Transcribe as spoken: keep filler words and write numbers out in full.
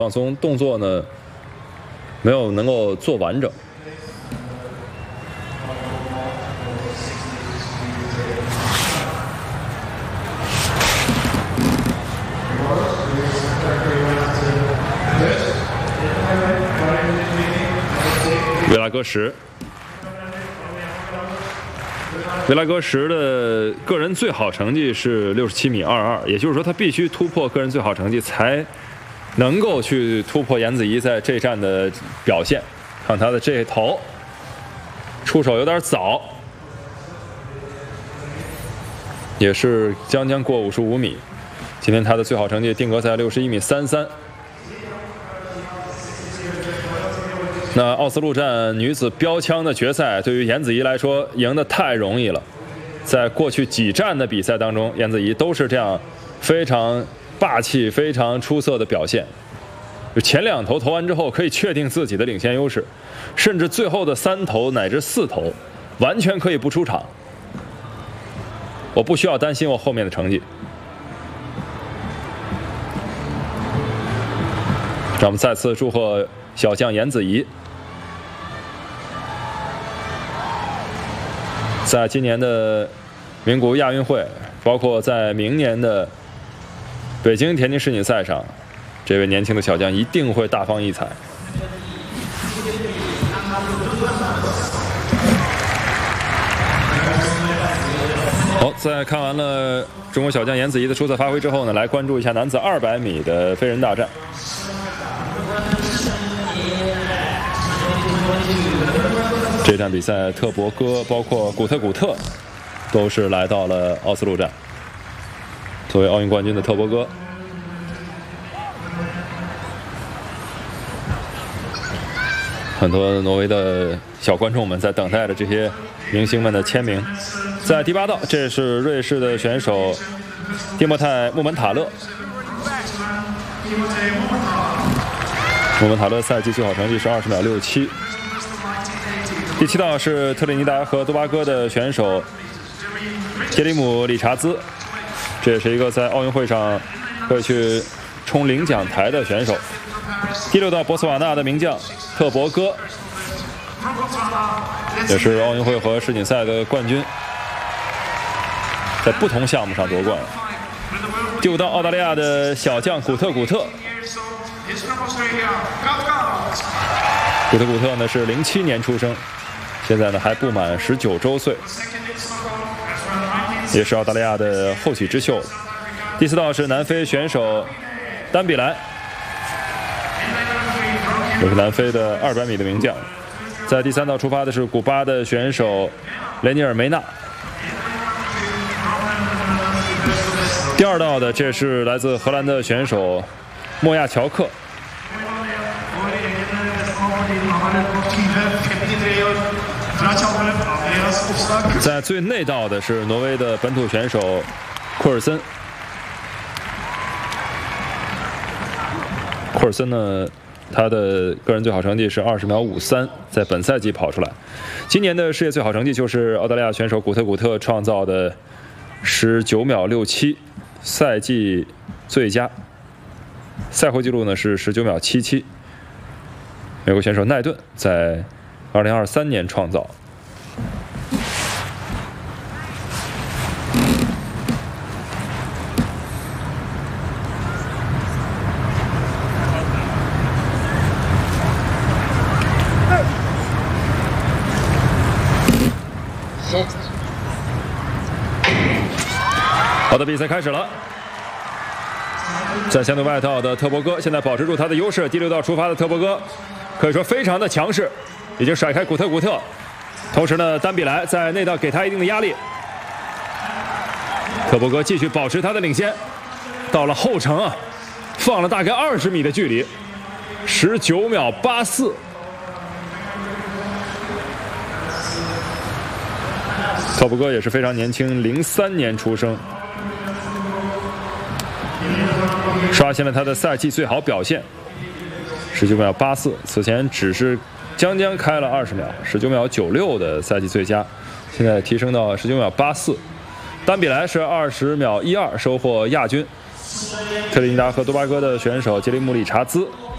放松动作呢，没有能够做完整。维拉戈什，维拉戈什的个人最好成绩是六十七米二二，也就是说他必须突破个人最好成绩才能够去突破颜子怡在这站的表现。看他的这一头出手有点早，也是将将过五十五米。今天他的最好成绩定格在六十一米三三。那奥斯陆站女子标枪的决赛，对于颜子怡来说赢得太容易了。在过去几站的比赛当中，颜子怡都是这样非常霸气、非常出色的表现。就前两投投完之后，可以确定自己的领先优势，甚至最后的三投乃至四投，完全可以不出场。我不需要担心我后面的成绩。让我们再次祝贺小将颜子怡。在今年的名古屋亚运会，包括在明年的北京田径世锦赛上，这位年轻的小将一定会大放异彩。好，在看完了中国小将颜子怡的出色发挥之后呢，来关注一下男子二百米的飞人大战。这场比赛，特博戈包括古特古特都是来到了奥斯陆站。作为奥运冠军的特博戈，很多挪威的小观众们在等待着这些明星们的签名。在第八道，这是瑞士的选手蒂莫泰·穆门塔勒。穆门塔勒赛季最好成绩是二十秒六七。第七道是特立尼达和多巴哥的选手杰里姆·理查兹，这也是一个在奥运会上会去冲领奖台的选手。第六道，博茨瓦纳的名将特博戈，也是奥运会和世锦赛的冠军，在不同项目上夺冠。第五道，澳大利亚的小将古特古特。古特古特呢是零七年出生，现在呢还不满十九周岁，也是澳大利亚的后起之秀。第四道是南非选手丹比莱，也是南非的二百米的名将。在第三道出发的是古巴的选手雷尼尔梅纳。第二道的这是来自荷兰的选手莫亚乔克。在最内道的是挪威的本土选手库尔森。库尔森呢，他的个人最好成绩是二十秒五三，在本赛季跑出来。今年的世界最好成绩就是澳大利亚选手古特古特创造的十九秒六七，赛季最佳。赛后纪录呢是十九秒七七。美国选手奈顿在二零二三年创造。好的，比赛开始了。在相对外道的特博戈现在保持住他的优势，第六道出发的特博戈可以说非常的强势，已经甩开古特古特。同时呢，丹比莱在内道给他一定的压力。特博戈继续保持他的领先，到了后程啊，放了大概二十米的距离，十九秒八四。特博戈也是非常年轻，零三年出生，刷新了他的赛季最好表现。十九秒八四，此前只是将将开了二十秒，十九秒九六的赛季最佳，现在提升到十九秒八四。丹比莱是二十秒一二收获亚军。特立尼达和多巴哥的选手杰里姆·理查兹